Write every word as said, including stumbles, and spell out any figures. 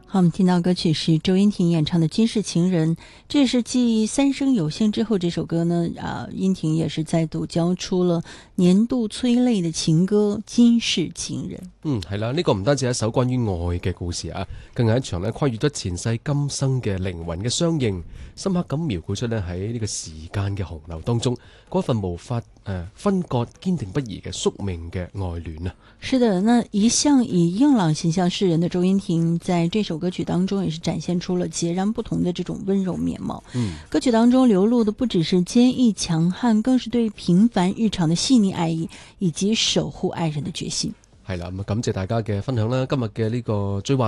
好，我们听到歌曲是周殷婷演唱的《今世情人》，这也是继三生有幸之后，这首歌呢，啊，殷婷也是再度交出了年度催淚的情歌《今世情人》。 嗯，係啦，呢個唔單止係一首關於愛嘅故事啊，更係一場咧跨越咗前世今生嘅靈魂嘅相應，深刻咁描繪出咧喺呢個時間嘅洪流當中嗰份無法誒、呃、分割、堅定不移嘅宿命嘅愛戀啊。 是的，那一向以硬朗形象示人的周殷婷，在這首歌曲當中也是展現出了截然不同的這種溫柔面貌。嗯，歌曲當中流露的不只是堅毅強悍，更是對平凡日常的細膩愛意，以及守護愛人的決心。 係啦，咁啊感謝大家嘅分享啦，今日嘅呢個追話